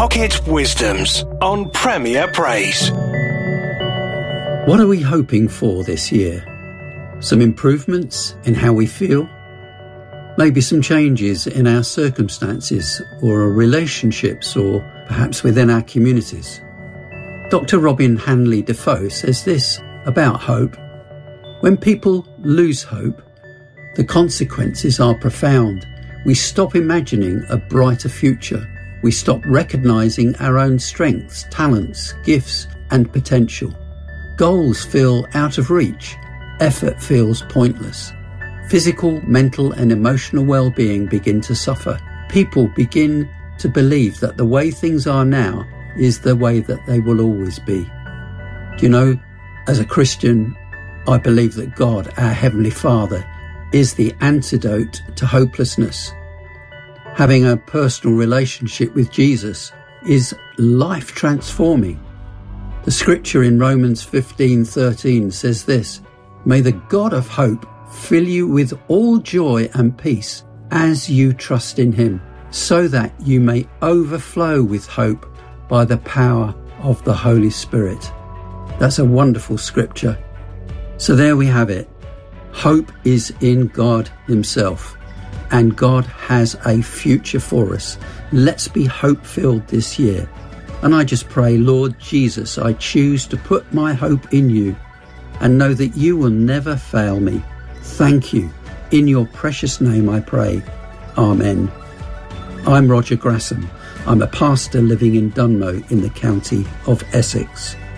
Pocket Wisdoms on Premier Praise. What are we hoping for this year? Some improvements in how we feel? Maybe some changes in our circumstances or our relationships, or perhaps within our communities. Dr. Robin Hanley Defoe says this about hope. When people lose hope, the consequences are profound. We stop imagining a brighter future. We stop recognising our own strengths, talents, gifts and potential. Goals feel out of reach. Effort feels pointless. Physical, mental and emotional well-being begin to suffer. People begin to believe that the way things are now is the way that they will always be. Do you know, as a Christian, I believe that God, our Heavenly Father, is the antidote to hopelessness. Having a personal relationship with Jesus is life-transforming. The scripture in Romans 15:13 says this, "May the God of hope fill you with all joy and peace as you trust in him, so that you may overflow with hope by the power of the Holy Spirit." That's a wonderful scripture. So there we have it. Hope is in God himself, and God has a future for us. Let's be hope-filled this year. And I just pray, Lord Jesus, I choose to put my hope in you and know that you will never fail me. Thank you. In your precious name I pray. Amen. I'm Roger Grassham. I'm a pastor living in Dunmow in the county of Essex.